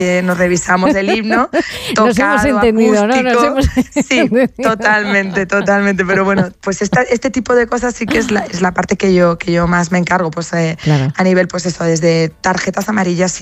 nos revisamos el himno, tocado, nos hemos entendido, acústico. ¿no? Sí, totalmente. Pero bueno, pues este tipo de cosas sí que es la parte que yo más me encargo, pues claro. A nivel, pues eso, desde tarjetas amarillas